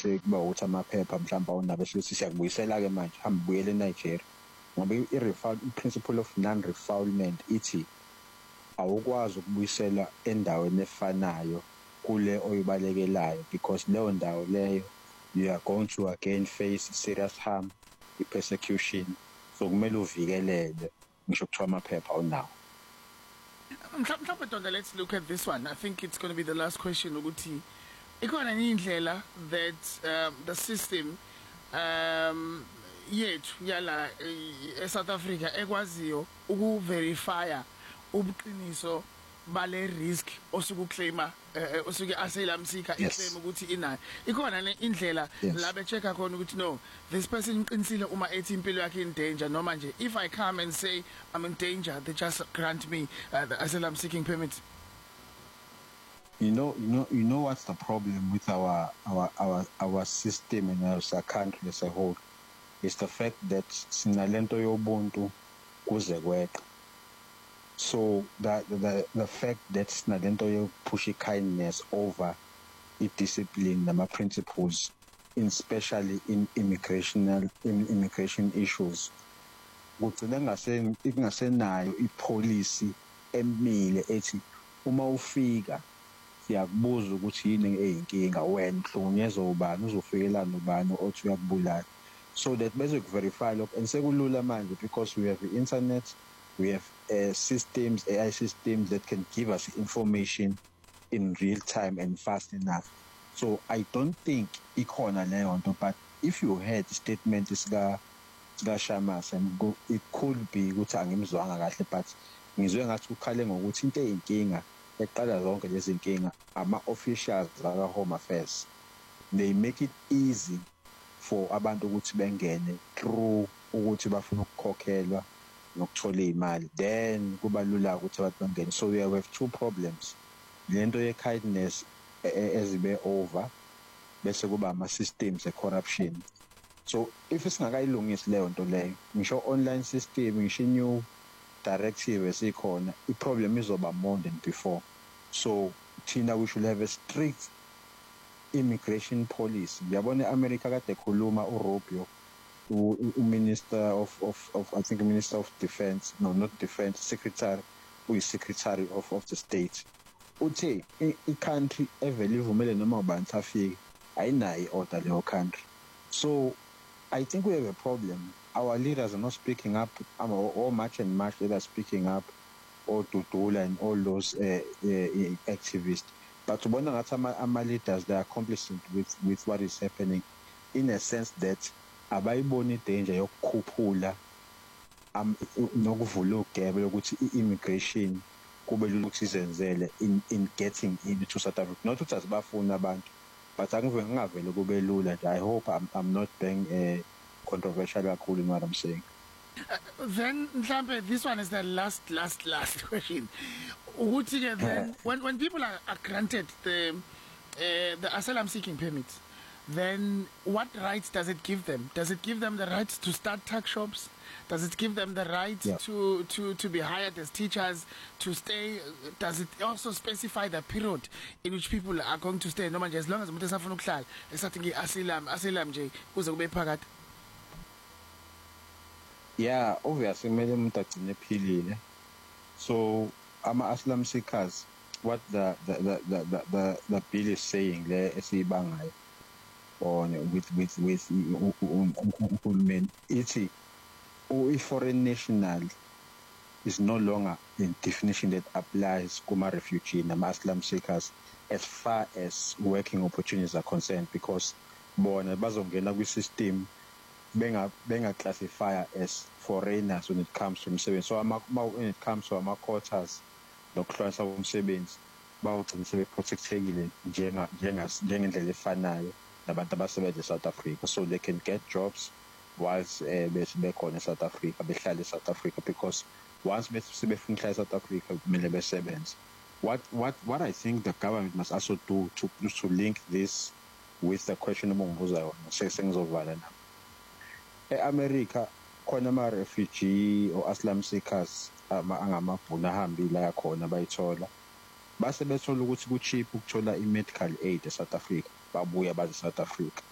bese kuba ukuthi amaphepha mhlawumbe awunabe sithi siyakubuyisela-ke manje hamba ubuyele eNigeria ngoba i-principle of non-refoulement ithi awukwazi ukubuyisela endaweni efanayo kule oyibalekelayo because leyo ndawo leyo you are going to again face serious harm, i-persecution, so kumele uvikelele ngisho kuthiwa amaphepha awunawo. Mhlawumbe Donda, let's look at this one. I think it's going to be the last question ukuthi ikhona indlela that the system yethu yala eSouth Africa ekwaziyo ukuverifya ubuqiniso bale risk osuku claima osuke asylum seeker iclaim ukuthi inayo ikhona le indlela la be checka khona ukuthi no this person uqinisile uma ethi impilo yakhe in danger noma nje if I come and say I'm in danger they just grant me the asylum seeking permit. You know what's the problem with our system and our country as a whole is the fact that sinalento yobuntu kuze kweqa. So the fact that sinalento yo push kindness over discipline nama principles, especially in immigration issues, kugcina ingasenayo ipolicy emile ethi uma ufika siyakubuza ukuthi yini eyinkinga wena uhlukunyezwa ubani uzofikelana ubani othi uyakubulala so that bese verify lokho and sekulula manje because we have the internet, we have systems, AI systems that can give us information in real time and fast enough. So I don't think ikhona leyo nto, but if you heard the statement sika Shamas and go, it could be ukuthi angimzwanga kahle but ngizwe ngathi ukhale ngokuthi into eyinkinga eqala zonke lezi inkinga ama officials la Home Affairs, they make it easy for abantu ukuthi bengene through ukuthi bafuna ukukhokhelwa nokuthola imali then kuba lula ukuthi abantu bangene. So we have two problems, lento ye kindness ezibe over bese kuba ama systems e corruption. So if singakayilungisi leyo nto leyo ngisho online system ngisho new directive esikhona i problem izoba more than before. So thina we should have a strict immigration policy. Yabona America kade khuluma uRubio Minister of I think Minister of Defense, no not Defense, Secretary, who is Secretary of the State. Uthe i-country evele ivumele noma ubani afike ayinayo order leyo country. So I think we have a problem. Our leaders are not speaking up, or much and much they are speaking up, or Dudula and all those activists. But to bona ngathi ama leaders they are complicit with what is happening in a sense that abayibona danger yokukhuphula nokuvula ugebe lokuthi immigration kube lula ukuthi izenzele in getting into South Africa. Not ukuthi asibafuna abantu but ngingavele kube lula. I hope I'm not being controversial kakhulu in what I'm saying. Then mhlambe this one is the last question. Ukuthi then when people are granted the asylum seeking permit, then what rights does it give them? Does it give them the right to start tuck shops? Does it give them the right to be hired as teachers, to stay? Does it also specify the period in which people are going to stay? No, as long as umuntu esafuna ukuhlala esathi asylum nje kuze kube phakathi. Yeah, obviously kumele umuntu agcine ephilile. So asylum seekers, what the bill is saying le esibangayo on with women, it's a foreign national is no longer a definition that applies kuma refugee and asylum seekers as far as working opportunities are concerned, because bona bazongena kwi system benga classify as foreigners when it comes to umsebenzi. So when it comes to ama quotas nokuhlonza umsebenzi bawugcina sebeprotectekile njengendlela efanayo nabantu abasebenza eSouth Africa, so they can get jobs whilst bekhona eSouth Africa, behlala eSouth Africa, because once sebefuna ukuhlala eSouth Africa kumele besebenze. What I think the government must also do to link this with the question obungibuza yona sengizovala na eAmerica khona ama refugee or asylum seekers angamabhuna ahambile ayakhona bayithola base bethola ukuthi ku cheap ukuthola i medical aid eSouth Africa, babuya baze South Africa.